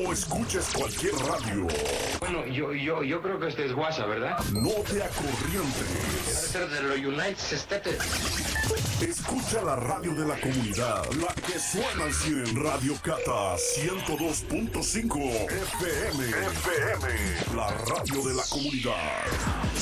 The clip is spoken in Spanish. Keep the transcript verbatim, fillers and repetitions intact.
No escuches cualquier radio. Bueno, yo, yo, yo creo que este es WhatsApp, ¿verdad? No te acorrientes. Ser de los United States. Escucha la radio de la comunidad, la que suena al cien. Radio Cata ciento dos punto cinco F M. F M, la radio de la comunidad.